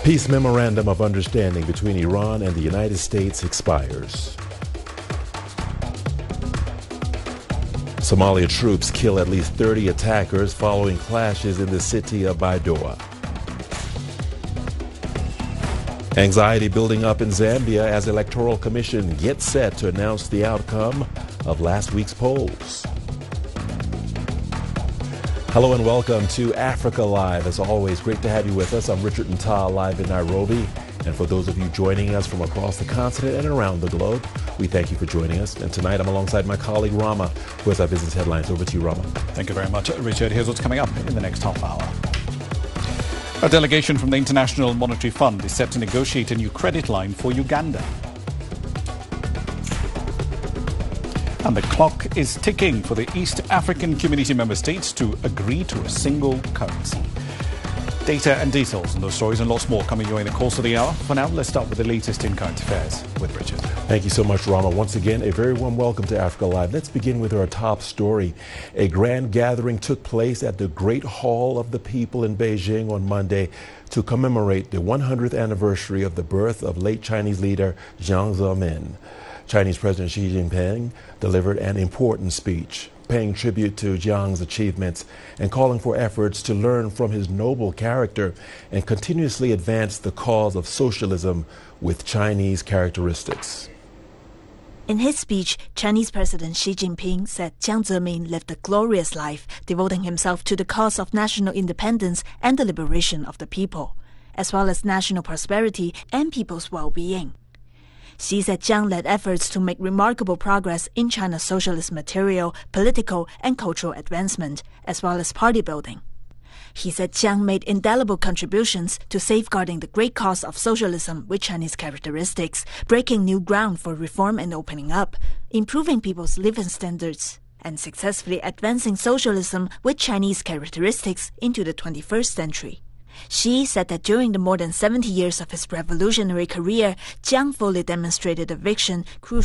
Peace memorandum of understanding between Iran and the United States expires. Somalia troops kill at least 30 attackers following clashes in the city of Baidoa. Anxiety building up in Zambia as Electoral Commission gets set to announce the outcome of last week's polls. Hello and welcome to Africa Live. As always, great to have you with us. I'm Richard Ntal, live in Nairobi. And for those of you joining us from across the continent and around the globe, we thank you for joining us. And tonight I'm alongside my colleague Rama, who has our business headlines. Over to you, Rama. Thank you very much, Richard. Here's what's coming up in the next half hour. A delegation from the International Monetary Fund is set to negotiate a new credit line for Uganda. And the clock is ticking for the East African Community member states to agree to a single currency. Data and details on those stories and lots more coming your way in the course of the hour. For now, let's start with the latest in current affairs with Richard. Thank you so much, Rama. Once again, a very warm welcome to Africa Live. Let's begin with our top story. A grand gathering took place at the Great Hall of the People in Beijing on Monday to commemorate the 100th anniversary of the birth of late Chinese leader Jiang Zemin. Chinese President Xi Jinping delivered an important speech, paying tribute to Jiang's achievements and calling for efforts to learn from his noble character and continuously advance the cause of socialism with Chinese characteristics. In his speech, Chinese President Xi Jinping said Jiang Zemin lived a glorious life, devoting himself to the cause of national independence and the liberation of the people, as well as national prosperity and people's well-being. Xi said Jiang led efforts to make remarkable progress in China's socialist material, political, and cultural advancement, as well as party building. He said Jiang made indelible contributions to safeguarding the great cause of socialism with Chinese characteristics, breaking new ground for reform and opening up, improving people's living standards, and successfully advancing socialism with Chinese characteristics into the 21st century. Xi said that during the more than 70 years of his revolutionary career, Jiang fully demonstrated a vision crucial